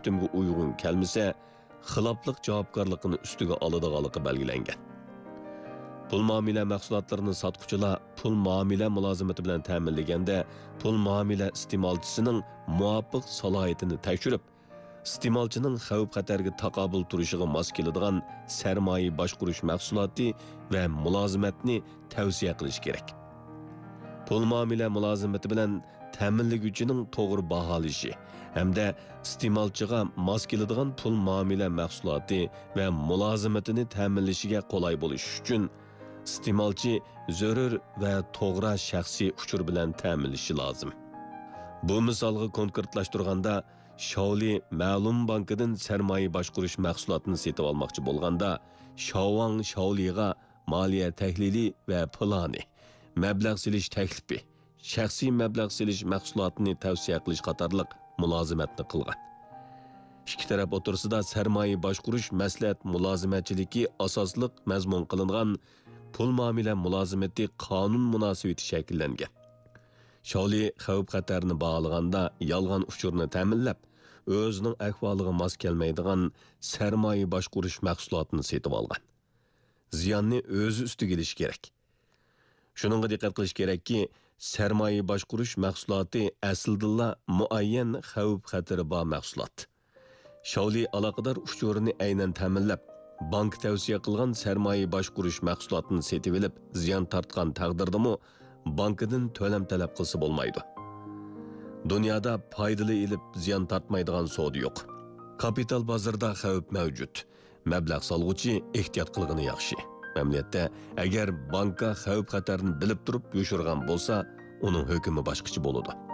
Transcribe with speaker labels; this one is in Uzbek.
Speaker 1: bitimga uyg'un kelmasa, xiloflik javobgarligini ustiga oladiganligi belgilangan. Pul muomala mahsulotlarini sotquchilar pul muomala mulozimati bilan ta'minlaganda, pul muomala iste'molchisining muvofiq salohiyatini tekshirib, iste'molchining xavf-xatarga taqobil turishiga mos keladigan sarmoya boshqarish mahsuloti va mulozimatni tavsiya qilish kerak. Pul muomala mulozimati bilan ta'minlaguvchining to'g'ri baholashi hamda iste'molchiga mos keladigan pul muomala mahsuloti va mulozimatini ta'minlashiga qulay bo'lish uchun iste'molchi zarur va to'g'ri shaxsiy uchur bilan ta'minlashi lozim. Bu misolga konkretlashtirganda, Shaoli ma'lum bankidan sarmoya boshqarish mahsulotini sotib olmoqchi bo'lganda, Shaowang Shaoliga moliya tahlili va plani, mablag' silish taklifi, shaxsiy mablag' silish mahsulotini tavsiya qilish qatorliq mulozimatni qilgan. Ikki taraf o'tirsida sarmoya boshqarish maslahat mulozimatchiligi asosliq mazmun qilingan pul muomala mulozimati qonun munosabati shakllangan. Shaoli xavf-xatarni bag'alaganda yolg'on uchurni ta'minlab, o'zining ahvoliga mos kelmaydigan sarmoya boshqarish mahsulotini sotib olgan. Ziyonni o'zi ustiga olish kerak. Shuningga diqqat qilish kerakki, sarmoya boshqarish mahsuloti aslida muayyan xavf-xatari bor mahsulot. Shaoli aloqador uchurini aynan ta'minlab, bank tavsiya qilgan sarmoya boshqarish mahsulotini sotib olib, ziyon tortgan taqdirdami bankidan to'lam talab qilsa bo'lmaydi. Dunyoda foydali ilib ziyon tortmaydigan savdo yo'q. Kapital bozorida xavf mavjud. Mablag' solg'uchi ehtiyot qilgani yaxshi. Mamlakatda agar banka xavf-xatarni bilib turib yo'shirgan bo'lsa, uning hukmi boshqacha bo'ladi.